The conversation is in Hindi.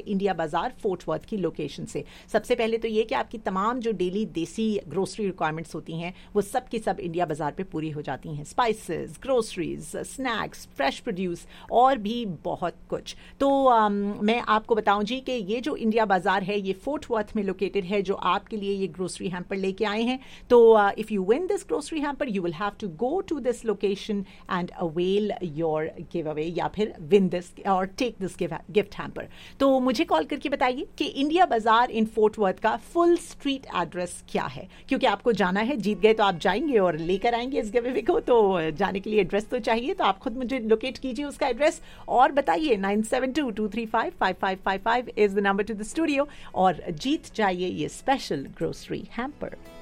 इंडिया बाजार फोर्ट वर्थ की लोकेशन से। सबसे पहले तो ये कि आपकी तमाम जो डेली देसी ग्रोसरी रिक्वायरमेंट्स होती हैं वो सब की सब इंडिया बाजार पे पूरी हो जाती हैं। Spices, groceries, snacks, fresh produce और भी बहुत कुछ। तो मैं आपको बताऊं जी कि ये जो इंडिया बाजार है ये फोर्ट वर्थ में लोकेटेड है, जो आपके लिए ये ग्रोसरी हैम्पर लेके आए हैं। तो if you win this grocery hamper you will have to go to this location and avail your give away, या फिर विन दिस और टेक दिस गिफ्ट हैम्पर। तो मुझे कॉल करके बताइए कि इंडिया बाजार इन फोर्ट वर्थ का फुल स्ट्रीट एड्रेस क्या है, क्योंकि आपको जाना है। जीत गए तो आप जाएंगे और लेकर आएंगे इस गिव अवे को, तो जाने के लिए एड्रेस तो चाहिए। तो आप खुद मुझे लोकेट कीजिए उसका एड्रेस और बताइए। 9722355555 is the number two the studio और जीत जाइए ये स्पेशल ग्रोसरी हैम्पर।